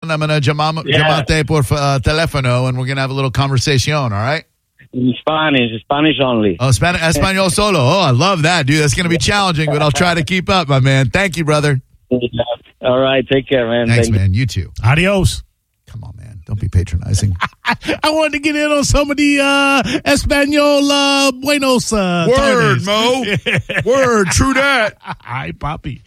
I'm going to llamarte por teléfono, and we're going to have a little conversation, all right? In Spanish only. Oh, Español solo. Oh, I love that, dude. That's going to be challenging, but I'll try to keep up, my man. Thank you, brother. All right, take care, man. Thanks, man. You too. Adios. Come on, man. Don't be patronizing. I wanted to get in on some of the Espanol Buenos Word, tardes. Mo. Word. True that. Hi, Poppy.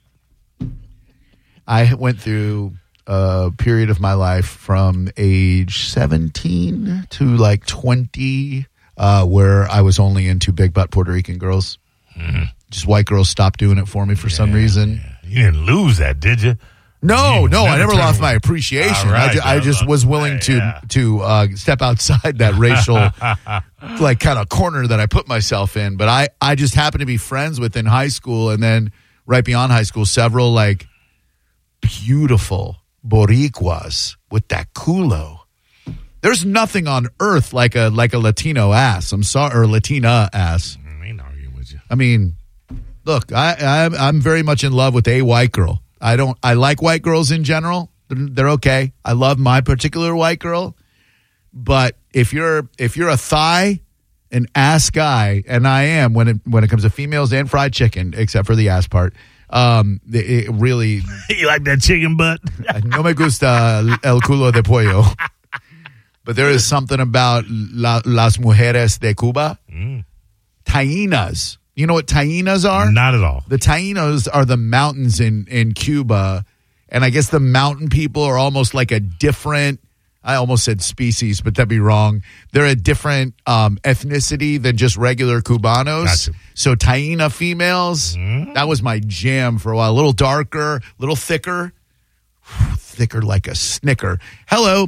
I went through a period of my life from age 17 to like 20 where I was only into big butt Puerto Rican girls. Mm-hmm. Just white girls stopped doing it for me for some reason. Yeah. You didn't lose that, did you? No, I never lost my appreciation. Right, I just was willing to step outside that racial like kind of corner that I put myself in. But I just happened to be friends with in high school, and then right beyond high school, several like beautiful Boricuas with that culo. There's nothing on earth like a Latino ass. I'm sorry, or Latina ass. I ain't arguing with you. I mean, look, I'm very much in love with a white girl. I like white girls in general. They're okay. I love my particular white girl. But if you're a thigh and ass guy, and I am when it comes to females and fried chicken, except for the ass part, it really. You like that chicken butt? No me gusta el culo de pollo. But there is something about las mujeres de Cuba. Tainas. You know what tainas are? Not at all. The tainos are the mountains in Cuba. And I guess the mountain people are almost like a different, I almost said species, but that'd be wrong. They're a different ethnicity than just regular Cubanos. Gotcha. So taina females, that was my jam for a while. A little darker, a little thicker. Thicker like a Snicker. Hello.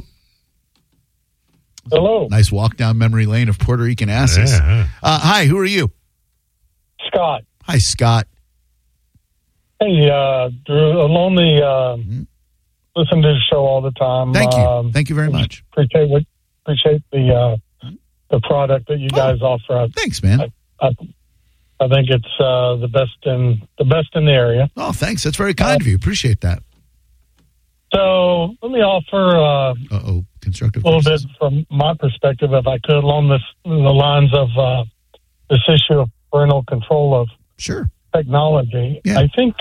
Hello. Nice walk down memory lane of Puerto Rican asses. Yeah. Hi, who are you? Scott. Hi, Scott. Hey, Drew, I'm only listen to the show all the time. Thank you. Thank you very much. Appreciate the product that you guys offer. Thanks, man. I think it's the best in the area. Oh, thanks. That's very kind of you. Appreciate that. So let me offer constructive a little bit criticism from my perspective, if I could, along the lines of this issue of parental control of technology. Yeah. I think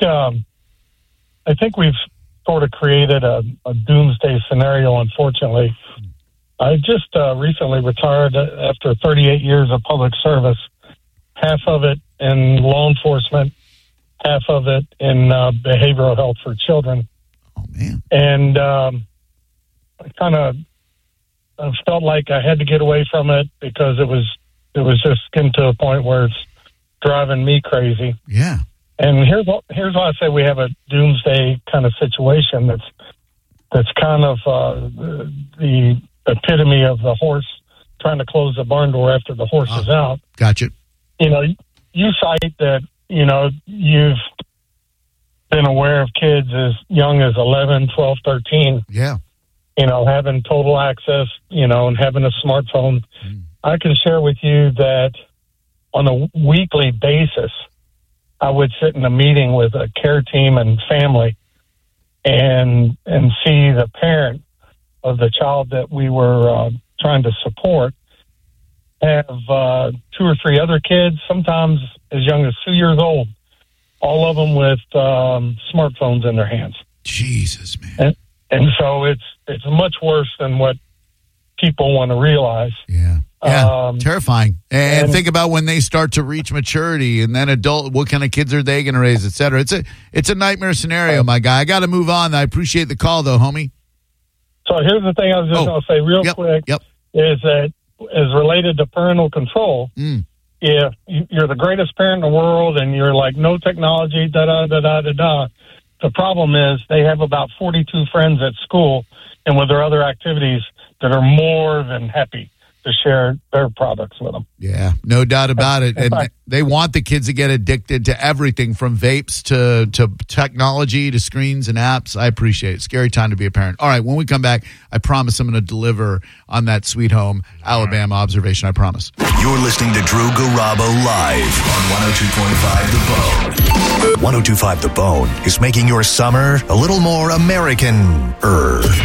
we've sort of created a doomsday scenario, unfortunately. I just recently retired after 38 years of public service, half of it in law enforcement, half of it in behavioral health for children. Oh, man. And I kind of felt like I had to get away from it because it was just getting to a point where it's driving me crazy. Yeah. And here's why I say we have a doomsday kind of situation that's kind of the epitome of the horse trying to close the barn door after the horse is out. Gotcha. You know, you cite that, you know, you've been aware of kids as young as 11, 12, 13. Yeah. You know, having total access, you know, and having a smartphone. I can share with you that on a weekly basis, I would sit in a meeting with a care team and family and see the parent of the child that we were trying to support have 2 or 3 other kids, sometimes as young as 2 years old, all of them with smartphones in their hands. Jesus, man. And so it's much worse than what people want to realize. Yeah. Yeah, terrifying. And think about when they start to reach maturity and then adult, what kind of kids are they going to raise, et cetera. It's a nightmare scenario, my guy. I got to move on. I appreciate the call, though, homie. So here's the thing I was just going to say real quick is that as related to parental control, if you're the greatest parent in the world and you're like, no technology, da-da-da-da-da-da, the problem is they have about 42 friends at school and with their other activities that are more than happy to share their products with them. Yeah, no doubt about it. And they want the kids to get addicted to everything from vapes to technology to screens and apps. I appreciate it. Scary time to be a parent. All right, when we come back, I promise I'm going to deliver on that Sweet Home Alabama observation. I promise. You're listening to Drew Garabo live on 102.5 The Bone. 102.5 The Bone is making your summer a little more American-er.